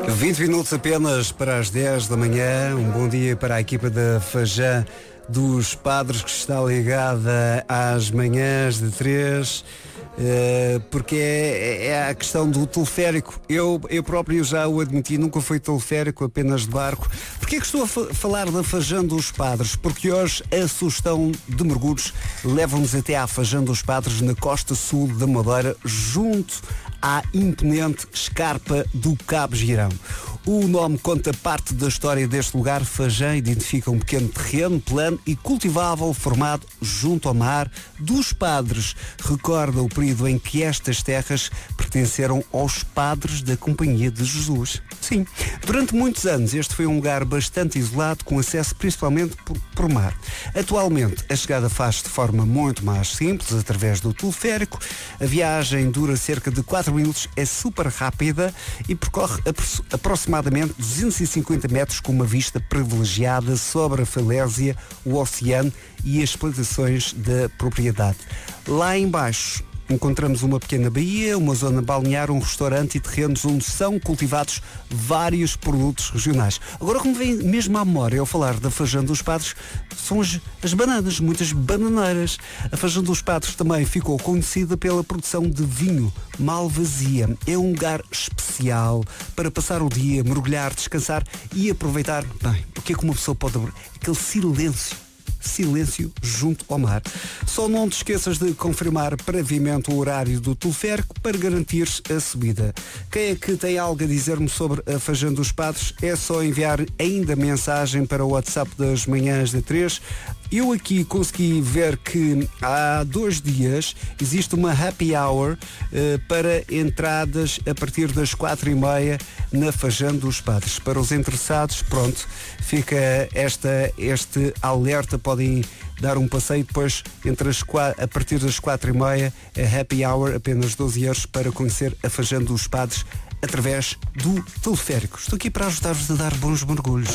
20 minutos apenas para as 10 da manhã. Um bom dia para a equipa da Fajã dos Padres, que está ligada às manhãs de 3, porque é a questão do teleférico. Eu próprio já o admiti, nunca fui teleférico, apenas de barco. Porquê que estou a falar da Fajã dos Padres? Porque hoje a sugestão de mergulhos leva-nos até à Fajã dos Padres, na costa sul da Madeira, junto à imponente escarpa do Cabo Girão. O nome conta parte da história deste lugar. Fajã identifica um pequeno terreno plano e cultivável formado junto ao mar dos Padres. Recorda o período em que estas terras pertenceram aos Padres da Companhia de Jesus. Sim, durante muitos anos este foi um lugar bastante isolado, com acesso principalmente por mar. Atualmente a chegada faz-se de forma muito mais simples, através do teleférico. A viagem dura cerca de 4 minutos, é super rápida e percorre aproximadamente 250 metros, com uma vista privilegiada sobre a falésia, o oceano e as plantações da propriedade. Lá embaixo encontramos uma pequena baía, uma zona balnear, um restaurante e terrenos onde são cultivados vários produtos regionais. Agora, como vem mesmo à memória ao falar da Fajã dos Padres, são as bananas, muitas bananeiras. A Fajã dos Padres também ficou conhecida pela produção de vinho Malvasia. É um lugar especial para passar o dia, mergulhar, descansar e aproveitar. Bem, o que é que uma pessoa pode... Aquele silêncio junto ao mar. Só não te esqueças de confirmar previamente o horário do teleférico para garantir a subida. Quem é que tem algo a dizer-me sobre a Fajã dos Padres? É só enviar ainda mensagem para o WhatsApp das manhãs da 3. Eu aqui consegui ver que há 2 dias existe uma happy hour para entradas a partir das 4h30 na Fajã dos Padres. Para os interessados, pronto, fica este alerta. Podem dar um passeio depois a partir das 4h30, a happy hour, apenas 12 euros para conhecer a Fajã dos Padres através do teleférico. Estou aqui para ajudar-vos a dar bons mergulhos.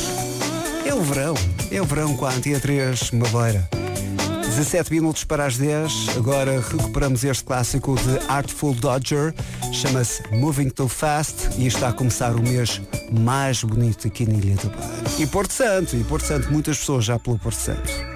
É o verão com a Antena 3 Madeira. 17 minutos para as 10. Agora recuperamos este clássico de Artful Dodger. Chama-se Moving Too Fast e está a começar o mês mais bonito aqui na Ilha do Bar. E Porto Santo, muitas pessoas já pelo Porto Santo.